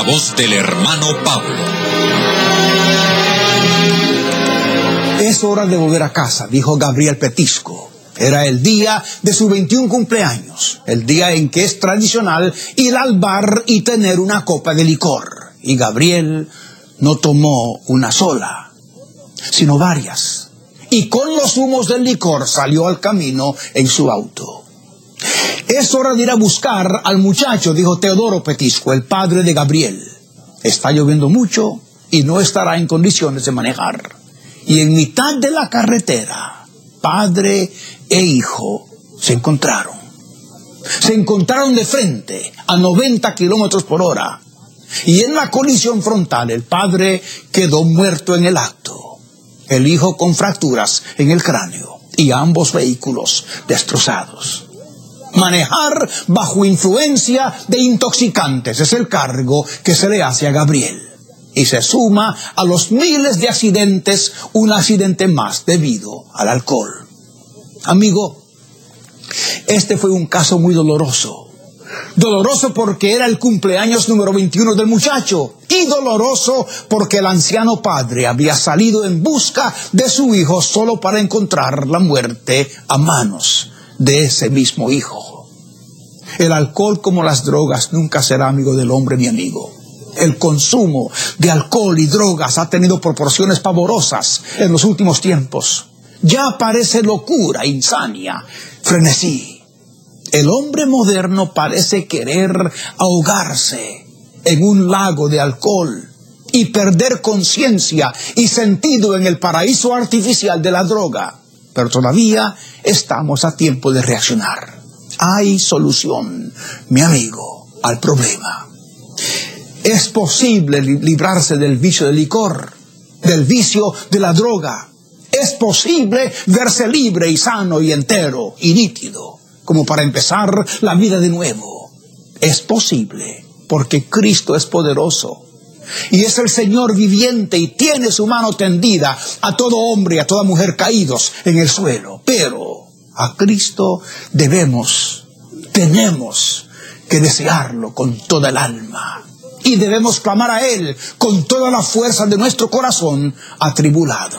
La voz del hermano Pablo. Es hora de volver a casa, dijo Gabriel Petisco. Era el día de su 21 cumpleaños, el día en que es tradicional ir al bar y tener una copa de licor. Y Gabriel no tomó una sola, sino varias. Y con los humos del licor salió al camino en su auto. Es hora de ir a buscar al muchacho, dijo Teodoro Petisco, el padre de Gabriel. Está lloviendo mucho y no estará en condiciones de manejar. Y en mitad de la carretera, padre e hijo se encontraron. Se encontraron de frente a 90 kilómetros por hora. Y en la colisión frontal el padre quedó muerto en el acto. El hijo con fracturas en el cráneo y ambos vehículos destrozados. Manejar bajo influencia de intoxicantes es el cargo que se le hace a Gabriel. Y se suma a los miles de accidentes un accidente más debido al alcohol. Amigo, este fue un caso muy doloroso. Doloroso porque era el cumpleaños número 21 del muchacho. Y doloroso porque el anciano padre había salido en busca de su hijo solo para encontrar la muerte a manos de ese mismo hijo. El alcohol, como las drogas, nunca será amigo del hombre ni amigo. El consumo de alcohol y drogas ha tenido proporciones pavorosas en los últimos tiempos. Ya parece locura, insania, frenesí. El hombre moderno parece querer ahogarse en un lago de alcohol y perder conciencia y sentido en el paraíso artificial de la droga. Pero todavía estamos a tiempo de reaccionar. Hay solución, mi amigo, al problema. Es posible librarse del vicio del licor, del vicio de la droga. Es posible verse libre y sano y entero y nítido, como para empezar la vida de nuevo. Es posible, porque Cristo es poderoso. Y es el Señor viviente y tiene su mano tendida a todo hombre y a toda mujer caídos en el suelo. Pero a Cristo tenemos que desearlo con toda el alma. Y debemos clamar a Él con toda la fuerza de nuestro corazón atribulado.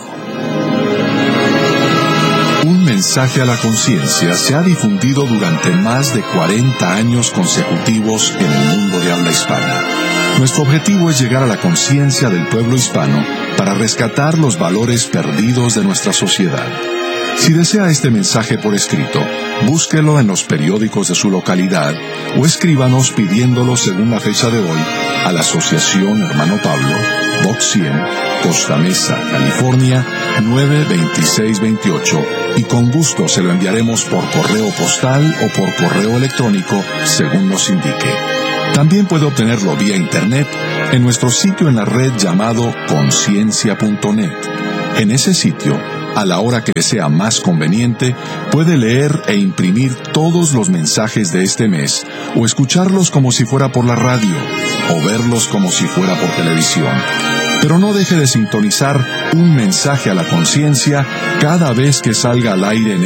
Un mensaje a la conciencia se ha difundido durante más de 40 años consecutivos en el mundo de habla hispana. Nuestro objetivo es llegar a la conciencia del pueblo hispano para rescatar los valores perdidos de nuestra sociedad. Si desea este mensaje por escrito, búsquelo en los periódicos de su localidad o escríbanos pidiéndolo según la fecha de hoy a la Asociación Hermano Pablo, Box 100, Costa Mesa, California, 92628, y con gusto se lo enviaremos por correo postal o por correo electrónico según nos indique. También puede obtenerlo vía internet en nuestro sitio en la red llamado conciencia.net. En ese sitio, a la hora que sea más conveniente, puede leer e imprimir todos los mensajes de este mes, o escucharlos como si fuera por la radio, o verlos como si fuera por televisión. Pero no deje de sintonizar un mensaje a la conciencia cada vez que salga al aire en